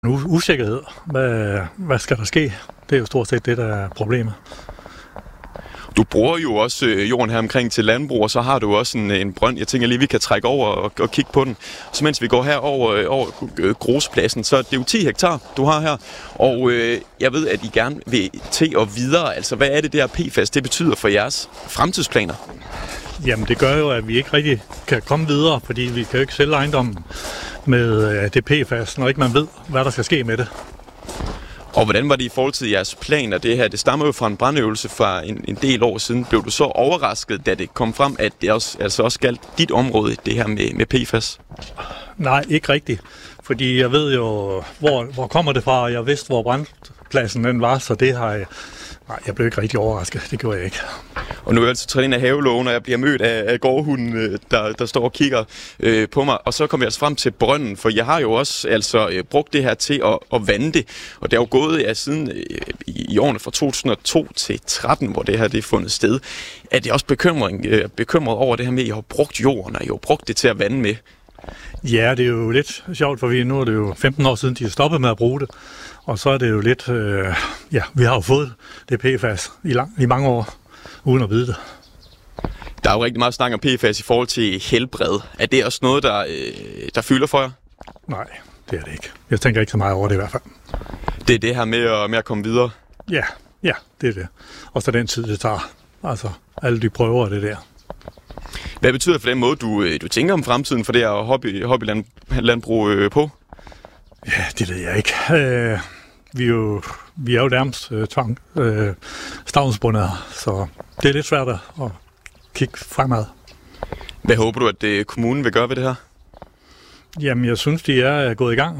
usikkerhed. Hvad skal der ske? Det er jo stort set det, der er problemet. Du bruger jo også jorden her omkring til landbrug, og så har du også en brønd. Jeg tænker lige, vi kan trække over og kigge på den. Så mens vi går her over gruspladsen, så er det jo 10 hektar, du har her. Og jeg ved, at I gerne vil til og videre. Altså, hvad er det der PFAS, det betyder for jeres fremtidsplaner? Jamen, det gør jo, at vi ikke rigtig kan komme videre, fordi vi kan jo ikke sælge ejendommen med det PFAS, når ikke man ved, hvad der skal ske med det. Og hvordan var det i forhold til jeres planer? Det her, det stammer jo fra en brandøvelse fra en del år siden. Blev du så overrasket, da det kom frem, at det også galt dit område, det her med PFAS? Nej, ikke rigtigt. Fordi jeg ved jo, hvor kommer det fra, og jeg vidste, hvor brandpladsen den var, så det har jeg... Nej, jeg blev ikke rigtig overrasket. Det gjorde jeg ikke. Og nu er jeg altså trænet ind af havelågen, og jeg bliver mødt af gårdhunden, der står og kigger på mig. Og så kommer jeg altså frem til brønden, for jeg har jo også brugt det her til at vande det. Og det er jo gået siden i årene fra 2002 til 2013, hvor det her det er fundet sted. Er det også bekymret over det her med, at I har brugt jorden, og I har brugt det til at vande med? Ja, det er jo lidt sjovt, for nu er det jo 15 år siden, de har stoppet med at bruge det. Og så er det jo lidt, vi har jo fået det PFAS i mange år, uden at vide det. Der er jo rigtig meget snak om PFAS i forhold til helbred. Er det også noget, der fylder for jer? Nej, det er det ikke. Jeg tænker ikke så meget over det i hvert fald. Det er det her med at komme videre? Ja, det er det. Og så den tid, det tager. Altså, alle de prøver det der. Hvad betyder det for den måde, du tænker om fremtiden for det her hobbylandbrug på? Ja, det ved jeg ikke. Vi er jo nærmest stavnsbundet, så det er lidt svært at kigge fremad. Hvad håber du, at kommunen vil gøre ved det her? Jamen, jeg synes, de er gået i gang,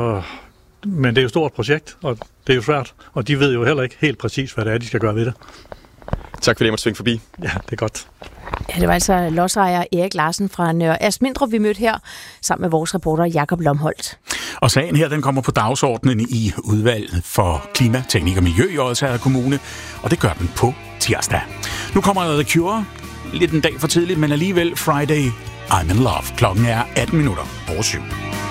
men det er jo et stort projekt, og det er jo svært. Og de ved jo heller ikke helt præcis, hvad det er, de skal gøre ved det. Tak fordi jeg måtte svinge forbi. Ja, det er godt. Ja, det var altså lodsejer Erik Larsen fra Nørre Asmindrup, vi mødte her sammen med vores reporter Jakob Lomholdt. Og sagen her, den kommer på dagsordenen i udvalget for klima, teknik og miljø i Odsherred Kommune, og det gør den på tirsdag. Nu kommer The Cure, lidt en dag for tidligt, men alligevel Friday, I'm in Love. Klokken er 18:07.